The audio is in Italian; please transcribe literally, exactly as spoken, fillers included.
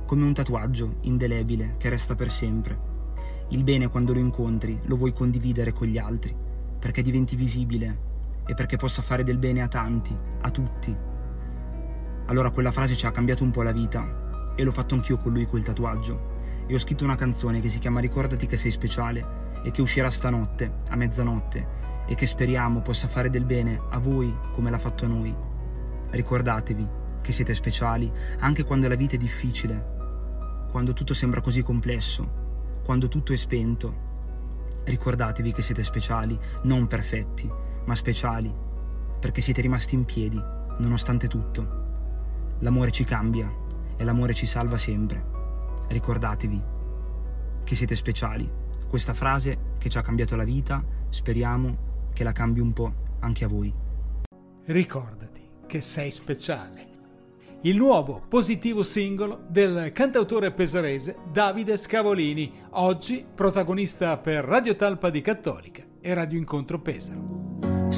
come un tatuaggio indelebile che resta per sempre. Il bene, quando lo incontri, lo vuoi condividere con gli altri, perché diventi visibile e perché possa fare del bene a tanti, a tutti. Allora quella frase ci ha cambiato un po' la vita e l'ho fatto anch'io con lui quel tatuaggio. E ho scritto una canzone che si chiama Ricordati che sei speciale e che uscirà stanotte, a mezzanotte, e che speriamo possa fare del bene a voi come l'ha fatto a noi. Ricordatevi che siete speciali anche quando la vita è difficile, quando tutto sembra così complesso, quando tutto è spento. Ricordatevi che siete speciali, non perfetti, ma speciali, perché siete rimasti in piedi, nonostante tutto. L'amore ci cambia e l'amore ci salva sempre. Ricordatevi che siete speciali. Questa frase che ci ha cambiato la vita, speriamo che la cambi un po' anche a voi. Ricordati che sei speciale. Il nuovo positivo singolo del cantautore pesarese Davide Scavolini, oggi protagonista per Radio Talpa di Cattolica e Radio Incontro Pesaro.